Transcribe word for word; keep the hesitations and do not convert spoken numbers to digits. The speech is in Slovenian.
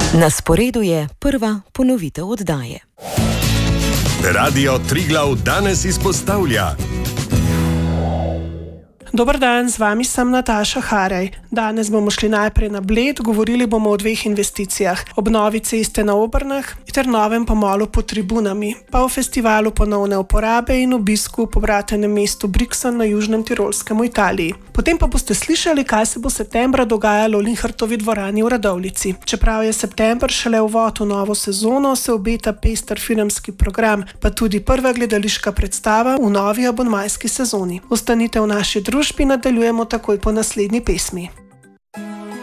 Na sporedu je prva ponovitev oddaje. Radio Triglav danes izpostavlja. Dober dan, z vami sem Nataša Haraj. Danes bomo šli najprej na Bled, govorili bomo o dveh investicijah. Obnovi ceste na Obrnah ter novem pomolu pod Tribunami, pa o festivalu ponovne uporabe in obisku v pobratenem mestu Brixen na Južnem Tirolskem v Italiji. Potem pa boste slišali, kaj se bo septembra dogajalo v Linhartovi dvorani v Radovljici. Čeprav je september šele uvod v novo sezono, se obeta pester filmski program, pa tudi prva gledališka predstava v novi abonmajski sezoni. Ostanite v naši družbi, nadaljujemo takoj po naslednji pesmi.